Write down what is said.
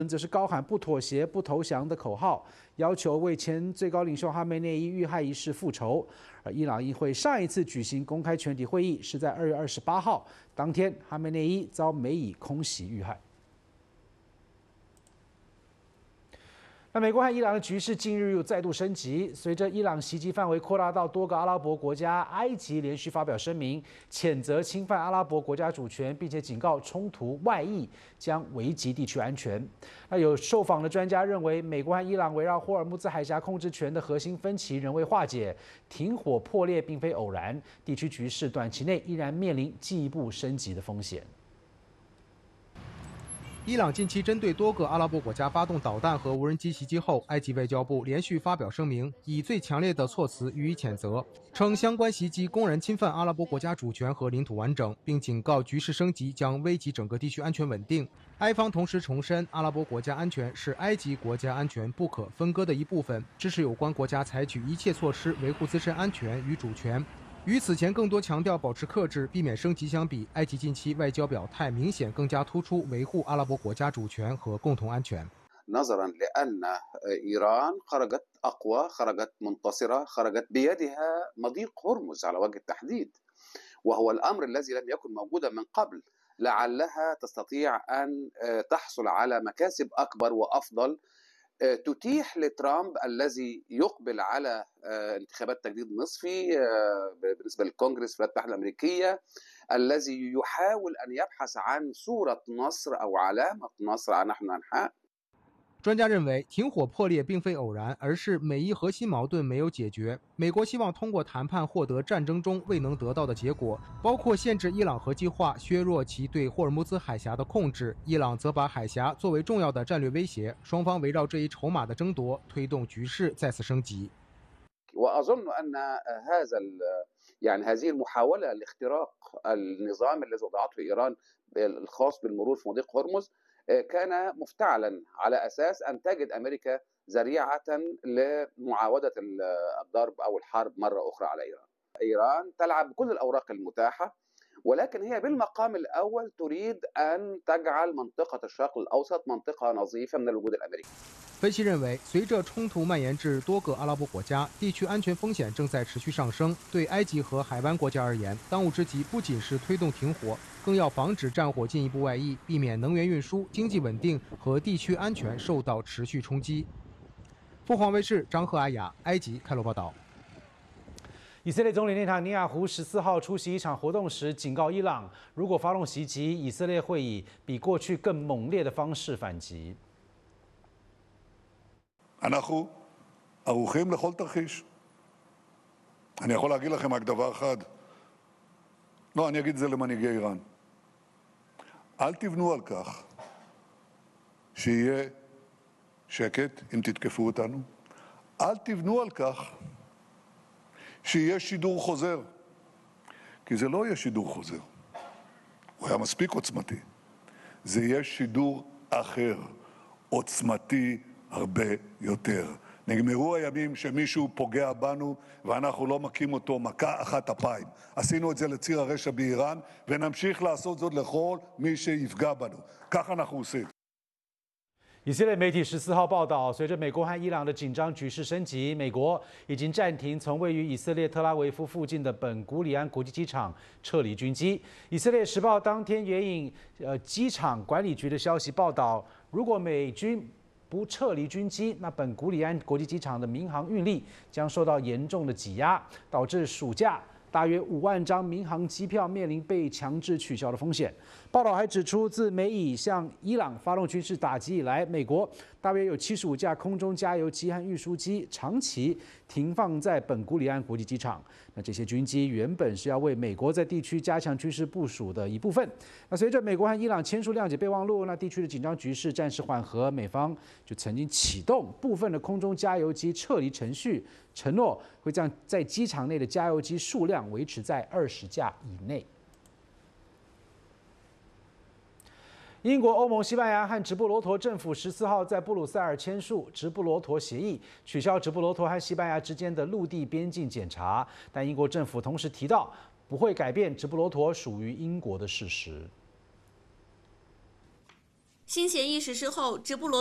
则是高喊"不妥协、不投降"的口号，要求为前最高领袖哈梅内伊遇害一事复仇。而伊朗议会上一次举行公开全体会议是在2月28号，当天哈梅内伊遭美以空袭遇害。那美国和伊朗的局势近日又再度升级，随着伊朗袭击范围扩大到多个阿拉伯国家，埃及连续发表声明，谴责侵犯阿拉伯国家主权，并且警告冲突外溢将危及地区安全。那有受访的专家认为，美国和伊朗围绕霍尔木兹海峡控制权的核心分歧仍未化解，停火破裂并非偶然，地区局势短期内依然面临进一步升级的风险。 伊朗近期针对多个阿拉伯国家发动导弹和无人机袭击后，埃及外交部连续发表声明，以最强烈的措辞予以谴责，称相关袭击公然侵犯阿拉伯国家主权和领土完整，并警告局势升级将危及整个地区安全稳定。埃方同时重申，阿拉伯国家安全是埃及国家安全不可分割的一部分，支持有关国家采取一切措施维护自身安全与主权。与此前更多强调保持克制、避免升级相比，埃及近期外交表态明显更加突出维护阿拉伯国家主权和共同安全。 نظرا لأن إيران خرجت أقوى، خرجت منتصرة، خرجت بيدها مضيق هرمز على وجه التحديد، وهو الأمر الذي لم يكن موجودا من قبل، لعلها تستطيع أن تحصل على مكاسب أكبر وأفضل تتيح لترامب الذي يقبل على انتخابات تجديد نصفي بالنسبه للكونغرس في المتحده الامريكيه الذي يحاول ان يبحث عن صوره نصر او علامه نصر على نحو الانحاء。 专家认为，停火破裂并非偶然，而是美伊核心矛盾没有解决。美国希望通过谈判获得战争中未能得到的结果，包括限制伊朗核计划、削弱其对霍尔木兹海峡的控制。伊朗则把海峡作为重要的战略威胁，双方围绕这一筹码的争夺，推动局势再次升级。 وأظن أن هذه المحاولة لاختراق النظام الذي وضعته إيران الخاص بالمرور في مضيق هرمز كان مفتعلا على أساس أن تجد أمريكا ذريعة لمعاودة الضرب أو الحرب مرة أخرى على إيران. إيران تلعب بكل الأوراق المتاحة، ولكن هي بالمقام الأول تريد أن تجعل منطقة الشرق الأوسط منطقة نظيفة من الوجود الأمريكي。 分析认为，随着冲突蔓延至多个阿拉伯国家，地区安全风险正在持续上升。对埃及和海湾国家而言，当务之急不仅是推动停火，更要防止战火进一步外溢，避免能源运输、经济稳定和地区安全受到持续冲击。凤凰卫视张赫阿雅，埃及开罗报道。 以色列总理内塔尼亚胡14号出席一场活动时，警告伊朗，如果发动袭击，以色列会以比过去更猛烈的方式反击。 אנחנו ערוכים לכל תרחיש. אני יכול להגיד לכם רק דבר אחד. לא, אני אגיד את זה למנהיגי איראן. אל תבנו על כך שיהיה שקט אם תתקפו אותנו. אל תבנו על כך שיהיה שידור חוזר. כי זה לא יהיה שידור חוזר. הוא היה מספיק עוצמתי. זה יהיה שידור אחר, עוצמתי, הרבה יותר. נגמרו הימים שמישהו פוגע בנו ואנחנו לא מכים אותו מכה אחת אפיים. עשינו את זה לציר הרשע באיראן ונמשיך לעשות זאת לכל מי שיפגע בנו. ככה אנחנו עושים. 以色列媒体14号报道，随着美国和伊朗的紧张局势升级，美国已经暂停从位于以色列特拉维夫附近的本古里安国际机场撤离军机。以色列时报当天援引机场管理局的消息报道，如果美军不撤离军机，那本古里安国际机场的民航运力将受到严重的挤压，导致暑假大约5万张民航机票面临被强制取消的风险。报道还指出，自美以向伊朗发动军事打击以来，美国大约有75架空中加油机和运输机长期停放在本古里安国际机场。那这些军机原本是要为美国在地区加强军事部署的一部分。那随着美国和伊朗签署谅解备忘录，那地区的紧张局势暂时缓和，美方就曾经启动部分的空中加油机撤离程序，承诺会将在机场内的加油机数量维持在20架以内。英国、欧盟、西班牙和直布罗陀政府14号在布鲁塞尔签署直布罗陀协议，取消直布罗陀和西班牙之间的陆地边境检查。但英国政府同时提到，不会改变直布罗陀属于英国的事实。 新协议实施后，直布罗